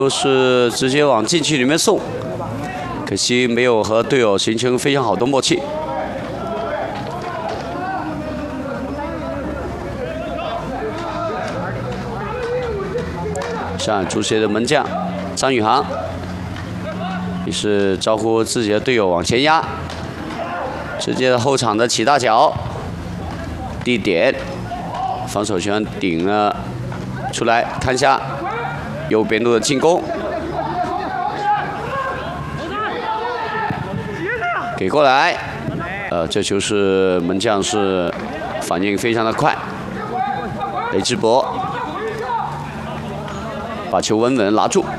都是直接往禁区里面送，可惜没有和队友形成非常好的默契。上海足协的门将张宇航也是招呼自己的队友往前压，直接后场的起大脚，地点，防守球员顶了出来，看一下。 右边路的进攻，给过来，这球是门将是反应非常的快，雷志博把球稳稳拿住。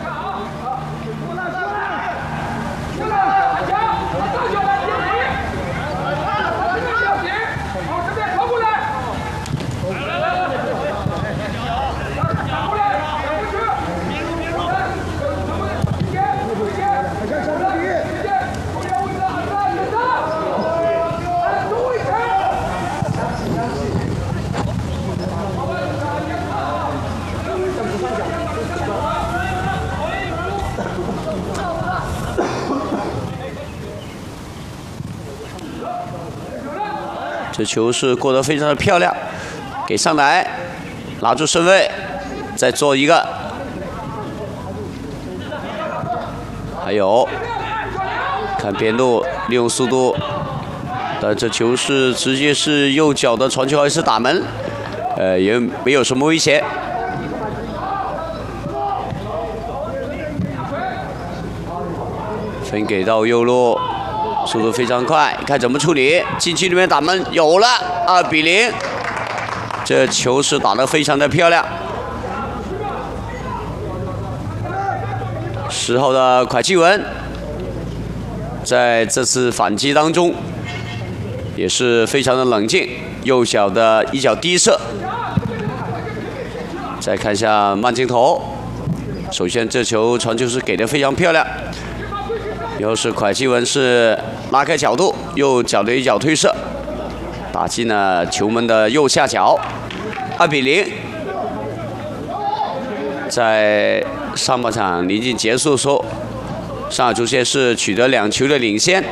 这球是过得非常的漂亮，给上来，拿住身位，再做一个，还有看边路利用速度，但这球是直接是右脚的传球还是打门，也没有什么威胁。分给到右路。 速度非常快，看怎么处理。禁区里面打门有了，2比0。这球是打得非常的漂亮。10号的蒯基文，在这次反击当中也是非常的冷静，右脚的一脚低射。再看一下慢镜头，首先这球传球是给的非常漂亮。 又是蒯基文是拉开角度，右脚的一脚推射，打进了球门的右下角，2比0。在上半场临近结束的时候，上海足协是取得2球的领先。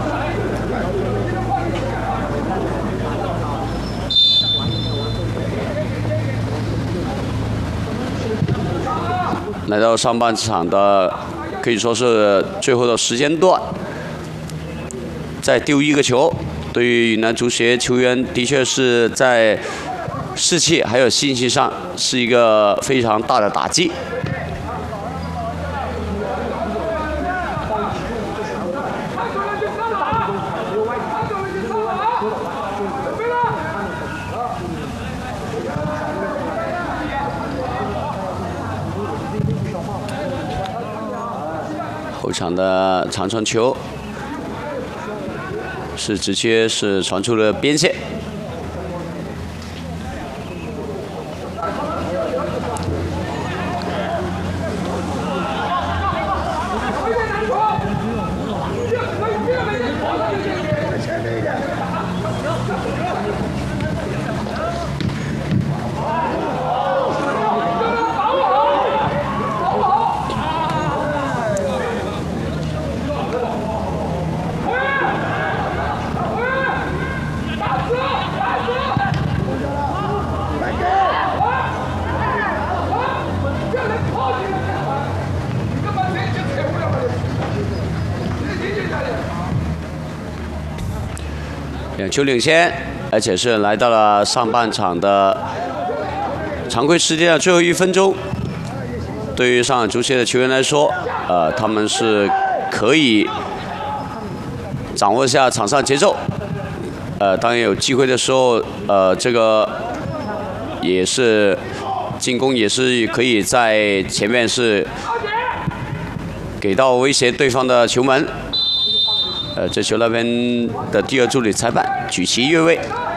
来到上半场的。 可以说是最后的时间段，再丢一个球，对于云南足协球员的确是在士气还有信心上是一个非常大的打击。后场的长传球是直接是传出了边线，2球领先，而且是来到了上半场的常规时间的最后1分钟。对于上海足协的球员来说，他们是可以掌握一下场上节奏。当然有机会的时候，这个也是进攻也是可以在前面是给到威胁对方的球门。这球那边的第2助理裁判举旗越位。